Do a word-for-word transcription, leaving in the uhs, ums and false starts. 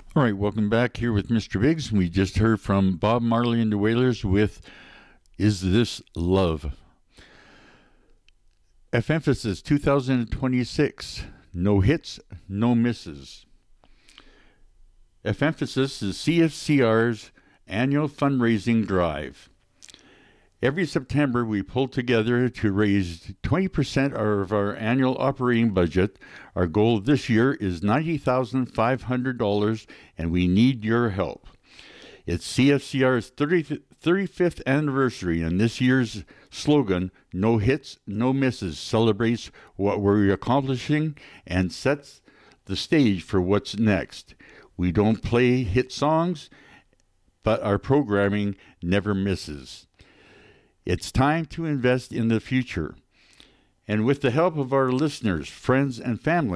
All right, welcome back here with Mister Biggs. We just heard from Bob Marley and the Wailers with Is This Love? F-Emphasis two thousand twenty-six. No hits, no misses. F-Emphasis is C F C R's annual fundraising drive. Every September, we pull together to raise twenty percent of our annual operating budget. Our goal this year is ninety thousand five hundred dollars, and we need your help. It's C F C R's thirty-fifth anniversary, and this year's slogan, No Hits, No Misses, celebrates what we're accomplishing and sets the stage for what's next. We don't play hit songs, but our programming never misses. It's time to invest in the future. And with the help of our listeners, friends, and family,